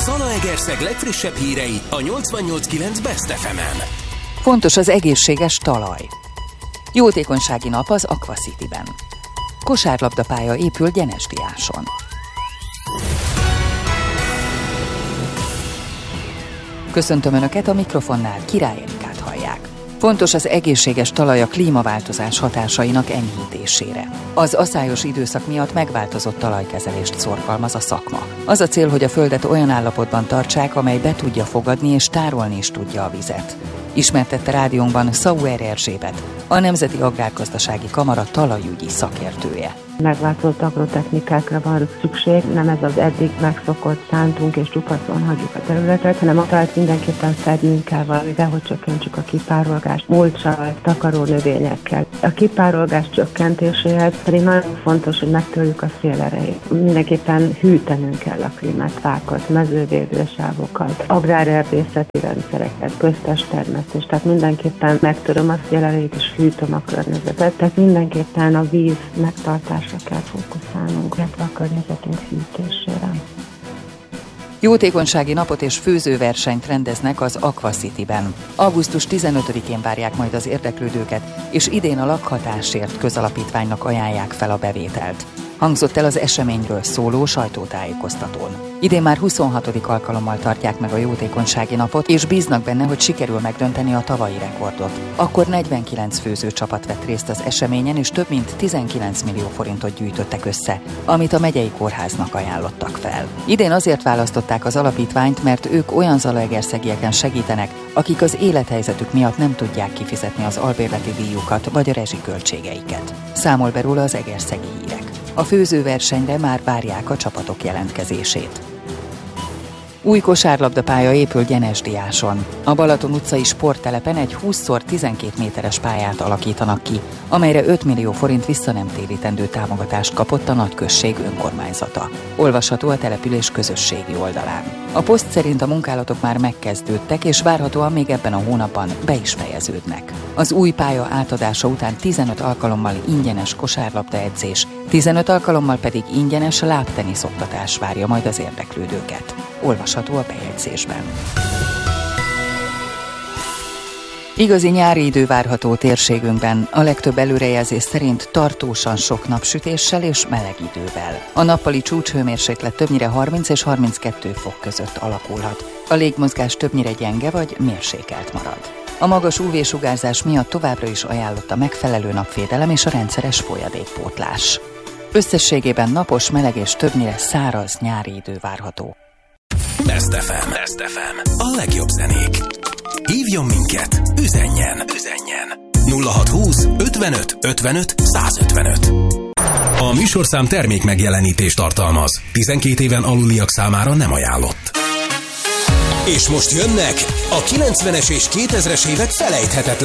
Zalaegerszeg legfrissebb hírei a 88.9 Best FM-en. Fontos az egészséges talaj. Jótékonysági nap az Aqua City-ben. Kosárlabdapálya épül Gyenesdiáson. Köszöntöm Önöket, a mikrofonnál Király Erikát hallják. Fontos az egészséges talaj a klímaváltozás hatásainak enyhítésére. Az aszályos időszak miatt megváltozott talajkezelést szorgalmaz a szakma. Az a cél, hogy a földet olyan állapotban tartsák, amely be tudja fogadni és tárolni is tudja a vizet. Ismertette rádiónkban Sauer Erzsébet, a Nemzeti Agrárgazdasági Kamara talajügyi szakértője. Megváltozott agrotechnikákra van szükség, nem ez az eddig megszokott szántunk és csupaszon hagyjuk a területet, hanem a talajt mindenképpen fednünk kell valamivel, hogy csökkentsük a kipárolgást, mulccsal, takaró növényekkel. A kipárolgás csökkentéséhez pedig nagyon fontos, hogy megtörjük a szélerejét. Mindenképpen hűtenünk kell a klímát, fákat, mezővédősávokat, agrárerdészeti rendszereket, köztes termesztést, tehát mindenképpen megtöröm a szélerejét és hűtöm a környezetet, tehát mindenképpen a víz megtartása kell fókuszálnunk, illetve a környezetünk hűtésére. Jótékonysági napot és főzőversenyt rendeznek az Aqua City-ben. Augusztus 15-én várják majd az érdeklődőket, és idén a Lakhatásért közalapítványnak ajánlják fel a bevételt. Hangzott el az eseményről szóló sajtótájékoztatón. Idén már 26. alkalommal tartják meg a jótékonysági napot, és bíznak benne, hogy sikerül megdönteni a tavalyi rekordot. Akkor 49 főzőcsapat vett részt az eseményen, és több mint 19 millió forintot gyűjtöttek össze, amit a megyei kórháznak ajánlottak fel. Idén azért választották az alapítványt, mert ők olyan zalaegerszegieken segítenek, akik az élethelyzetük miatt nem tudják kifizetni az albérleti díjukat vagy a rezsiköltségeiket. Számol be róla az Egerszegi Hírek. A főzőversenyre már várják a csapatok jelentkezését. Új kosárlabdapálya épül Gyenesdiáson. A Balaton utcai sporttelepen egy 20x12 méteres pályát alakítanak ki, amelyre 5 millió forint visszanemtérítendő támogatást kapott a nagyközség önkormányzata. Olvasható a település közösségi oldalán. A poszt szerint a munkálatok már megkezdődtek, és várhatóan még ebben a hónapban be is fejeződnek. Az új pálya átadása után 15 alkalommal ingyenes kosárlabdaedzés, 15 alkalommal pedig ingyenes lábteniszoktatás várja majd az érdeklődőket. Olvasható a bejegyzésben. Igazi nyári idő várható térségünkben, a legtöbb előrejelzés szerint tartósan sok napsütéssel és meleg idővel. A nappali csúcshőmérséklet többnyire 30 és 32 fok között alakulhat. A légmozgás többnyire gyenge vagy mérsékelt marad. A magas UV-sugárzás miatt továbbra is ajánlott a megfelelő napvédelem és a rendszeres folyadékpótlás. Összességében napos, meleg és többnyire száraz nyári idő várható. Best FM. Best FM. A legjobb zenék. Hívjon minket, üzenjen. 0620 55 55 155. A műsorszám termék megjelenítést tartalmaz. 12 éven aluliak számára nem ajánlott. És most jönnek a 90-es és 2000-es évek felejthetetlen